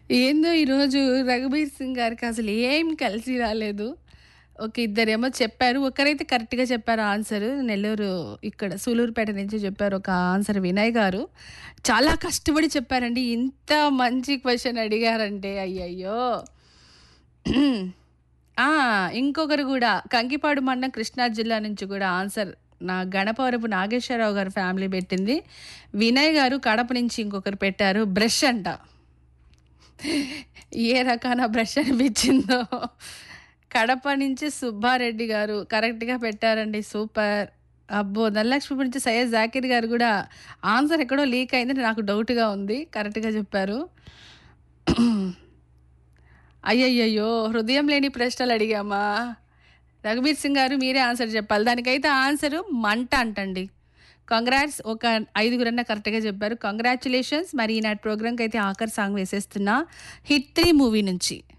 ఏందో ఈరోజు 'రఘుబీర్ సింగ్' గారికి అసలు ఏం కలిసి రాలేదు. ఒక ఇద్దరేమో చెప్పారు. ఒకరైతే కరెక్ట్‌గా చెప్పారు ఆన్సరు. నెల్లూరు ఇక్కడ సూలూరుపేట నుంచి చెప్పారు ఒక ఆన్సర్ వినయ్ గారు. చాలా కష్టపడి చెప్పారండి. ఇంత మంచి క్వెషన్ అడిగారంటే అయ్యయ్యో! ఆ! ఇంకొకరు గూడా కంకిపాడు మండలం కృష్ణా జిల్లా నుంచి గూడా ఆన్సర్ గణపవరపు నాగేశ్వరరావు గారి ఫ్యామిలీ పెట్టింది. వినయ్ గారు కడప నుంచి ఇంకొకరు పెట్టారు. బ్రష్ అంట. ఏ రకాన బ్రష్ అనిపించిందో. కడప నుంచి సుబ్బారెడ్డి గారు కరెక్ట్‌గా పెట్టారండి. సూపర్. అబ్బో! ధనలక్ష్మి నుంచి సయ్యద్ జాకీర్ గారు గూడా ఆన్సర్ ఎక్కడో లీక్ అయిందని నాకు డౌట్‌గా ఉంది. కరెక్ట్‌గా చెప్పారు. అయ్యయ్యయ్యో! హృదయం లేని ప్రశ్నలు అడిగామా? రఘుబీర్ సింగ్ గారు మీరే ఆన్సర్ చెప్పాలి. దానికైతే ఆన్సరు మంట అంటండి. కంగ్రాట్స్ ఒక ఐదుగురన్నా కరెక్ట్‌గా చెప్పారు. కంగ్రాచ్యులేషన్స్. మరి ఈనాటి ప్రోగ్రామ్‌కైతే ఆఖరి సాంగ్ వేసేస్తున్నా. 'హిట్ 3' మూవీ నుంచి.